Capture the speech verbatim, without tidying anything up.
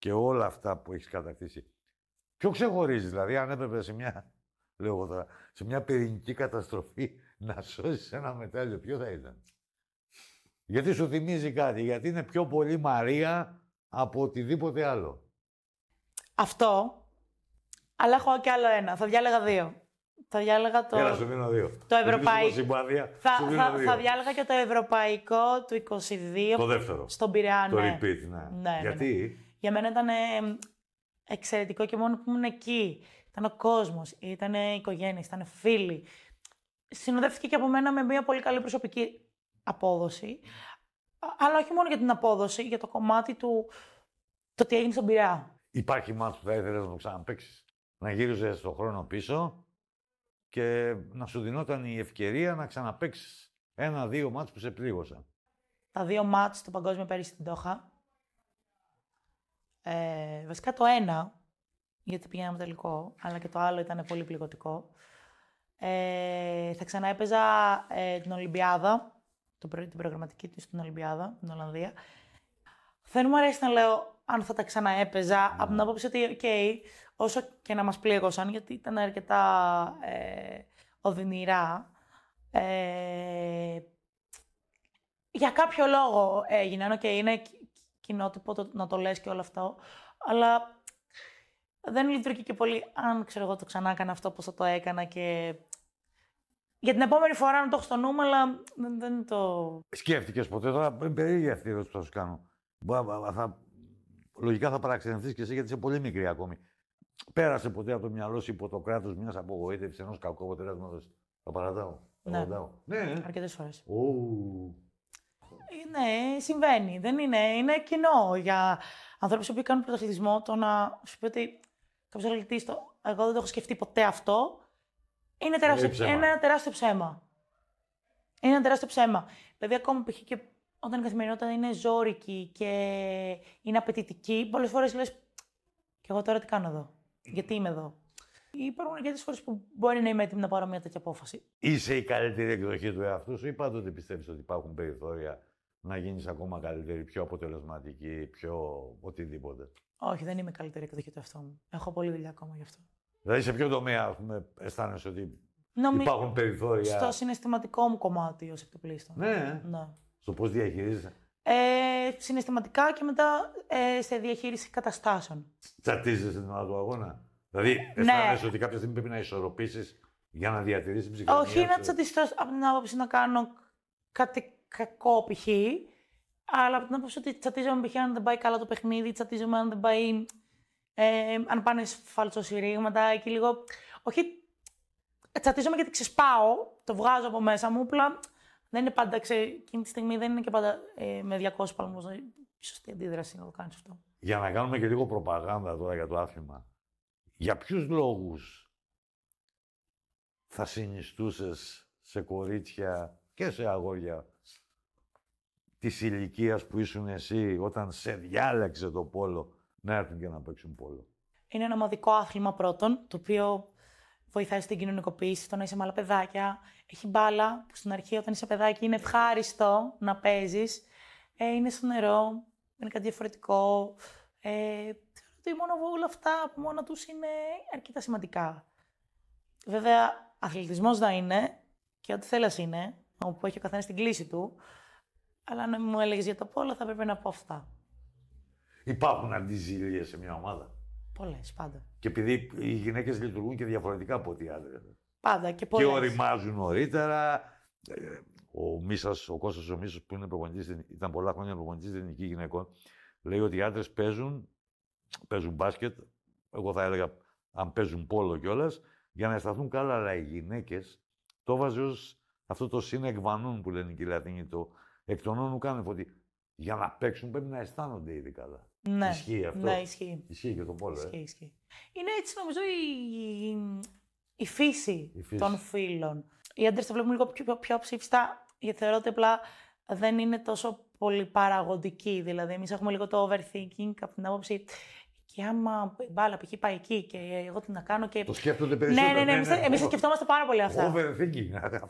και όλα αυτά που έχεις κατακτήσει. Ποιο ξεχωρίζει, δηλαδή, αν έπρεπε σε μια, λέω εγώ τώρα, σε μια πυρηνική καταστροφή να σώσεις ένα μετάλλιο, ποιο θα ήταν? Γιατί σου θυμίζει κάτι, γιατί είναι πιο πολύ Μαρία από οτιδήποτε άλλο. Αυτό, αλλά έχω κι άλλο ένα. Θα διάλεγα δύο. Θα διάλεγα το... Έλα, σου δίνω δύο. Το ευρωπαϊκό. Θα, θα, θα διάλεγα και το ευρωπαϊκό του είκοσι δύο. Το δεύτερο. Στον Πειραιά, το ναι. repeat, ναι. ναι γιατί? Ναι. Για μένα ήταν εξαιρετικό και μόνο που ήμουν εκεί. Ήταν ο κόσμος, ήταν οι οικογένειες, ήταν φίλοι. Συνοδεύτηκε και από μένα με μια πολύ καλή προσωπική απόδοση. Αλλά όχι μόνο για την απόδοση, για το κομμάτι του το τι έγινε στον Πειραιά. Υπάρχει μάτς που θα ήθελες να το ξαναπαίξεις? Να γύριζες στον χρόνο πίσω και να σου δινόταν η ευκαιρία να ξαναπαίξεις ένα-δύο μάτς που σε πλήγωσαν. Τα δύο μάτς στο παγκόσμιο πέρυσι στην Ντόχα. Ε, βασικά το ένα, γιατί πηγαίναμε τελικό, αλλά και το άλλο ήταν πολύ πληγωτικό. Ε, θα ξανά έπαιζα ε, την Ολυμπιάδα, το, την προγραμματική του στην Ολυμπιάδα, την Ολλανδία. Δεν μου αρέσει να λέω αν θα τα ξανά έπαιζα, mm. από την άποψη ότι, okay, όσο και να μας πλήγωσαν, γιατί ήταν αρκετά ε, οδυνηρά, ε, για κάποιο λόγο έγιναν, okay, είναι κοινότυπο το, να το λες και όλο αυτό, αλλά δεν λειτουργεί και πολύ αν, ξέρω εγώ, το ξανά έκανα αυτό, πώς θα το έκανα και... Για την επόμενη φορά να το έχω στο νου μου, αλλά δεν, δεν το... Σκέφτηκες ποτέ τώρα, περίεργη αυτή η ερώτηση που θα σου κάνω. Θα, λογικά θα παραξενευτείς και εσύ, γιατί είσαι πολύ μικρή ακόμη. Πέρασε ποτέ από το μυαλό σου υπό το κράτος μιας απογοήτευσης, ενός κακού αποτελέσματος? Το παρατάω. Ναι. ναι. Αρκετές φορές. Oh. Ναι, συμβαίνει. Δεν είναι. Είναι κοινό για ανθρώπους που κάνουν πρωταθλητισμό το να σου πει ότι κάποιος αθλητής, το... εγώ δεν το έχω σκεφτεί ποτέ αυτό. Είναι τεράστιο, είναι ένα τεράστιο ψέμα. Είναι ένα τεράστιο ψέμα. Δηλαδή, ακόμα π.χ. και όταν η καθημερινότητα είναι ζώρικη και είναι απαιτητική, πολλές φορές λες, και εγώ τώρα τι κάνω εδώ, γιατί είμαι εδώ. Υπάρχουν αρκετές φορές που μπορεί να είμαι έτοιμη να πάρω μια τέτοια απόφαση. Είσαι η καλύτερη εκδοχή του εαυτού σου ή πάντοτε πιστεύεις ότι υπάρχουν περιθώρια να γίνεις ακόμα καλύτερη, πιο αποτελεσματική, πιο οτιδήποτε? Όχι, δεν είμαι η καλύτερη εκδοχή του εαυτού μου. Έχω πολλή δουλειά ακόμα γι' αυτό. Δηλαδή, σε ποιο τομέα, ας πούμε, αισθάνεσαι ότι Νομι... υπάρχουν περιθώρια? Στο συναισθηματικό μου κομμάτι ως επιτοπλίστων. Ναι. ναι. Στο πώς διαχειρίζεσαι. Ε, συναισθηματικά και μετά ε, σε διαχείριση καταστάσεων. Τσατίζεσαι την ώρα του αγώνα? Δηλαδή, αισθάνεσαι ναι. ότι κάποια στιγμή πρέπει να ισορροπήσεις για να διατηρήσεις την ψυχραιμία? Όχι, να τσατιστώ από την άποψη να κάνω κάτι κακό π.χ. Αλλά από την άποψη ότι τσατίζομαι π.χ. αν δεν πάει καλά το παιχνίδι, τσατίζομαι αν δεν πάει. Ε, αν πάνε φαλτσοσυρρήγματα, εκεί λίγο. Όχι. Τσατίζομαι γιατί ξεσπάω, το βγάζω από μέσα μου. Απλά δεν είναι πάντα. Ξέ, εκείνη τη στιγμή δεν είναι και πάντα ε, με διακόσιους παλμούς. Η σωστή αντίδραση να το κάνεις αυτό. Για να κάνουμε και λίγο προπαγάνδα τώρα για το άθλημα. Για ποιους λόγους θα συνιστούσες σε κορίτσια και σε αγόρια της ηλικίας που ήσουν εσύ όταν σε διάλεξε το πόλο να έρθουν και να παίξουν πόλο? Είναι ένα ομαδικό άθλημα πρώτον, το οποίο βοηθάει στην κοινωνικοποίηση, στο να είσαι με άλλα παιδάκια. Έχει μπάλα, που στην αρχή όταν είσαι παιδάκι είναι ευχάριστο να παίζεις. Ε, είναι στο νερό, είναι κάτι διαφορετικό. Ε, θεωρώ ότι μόνο όλα αυτά από μόνα τους είναι αρκετά σημαντικά. Βέβαια, αθλητισμός να είναι και ό,τι θέλας είναι, όπου έχει ο καθένας την κλίση του. Αλλά αν μου έλεγες για το πόλο, θα πρέπει να πω αυτά. Υπάρχουν αντιζήλιες σε μια ομάδα? Πολλές, πάντα. Και επειδή οι γυναίκες λειτουργούν και διαφορετικά από ό,τι οι άντρες. Πάντα και πολλές. Και οριμάζουν νωρίτερα. Ο Μίσας, ο Κώστας ο Μίσας, που είναι προπονητής, ήταν πολλά χρόνια προπονητής στην εθνική γυναικών, λέει ότι οι άντρες παίζουν, παίζουν μπάσκετ, εγώ θα έλεγα αν παίζουν πόλο κιόλας, για να αισθανθούν καλά. Αλλά οι γυναίκες το βάζει ως αυτό το σύνε εκβανούν που λένε και οι Λατίνοι, το εκ των όνων κάνουν, ότι για να παίξουν πρέπει να αισθάνονται ήδη καλά. Ναι, ισχύει αυτό? Ναι, ισχύει. Ισχύει και το πόλο, ισχύει, ε. Ισχύει. Είναι έτσι νομίζω η, η, φύση, η φύση των φίλων. Οι άντρες τα βλέπουν λίγο πιο, πιο, πιο ψηφιστά, γιατί θεωρώ ότι απλά δεν είναι τόσο πολύ παραγωγικοί. Δηλαδή, εμείς έχουμε λίγο το overthinking από την άποψη. Και άμα η μπάλα π.χ. πάει εκεί και εγώ τι να κάνω. Και... Το σκέφτονται περισσότερο. Ναι, ναι, ναι. Εμείς, εμείς σκεφτόμαστε πάρα πολύ αυτά. Overthinking.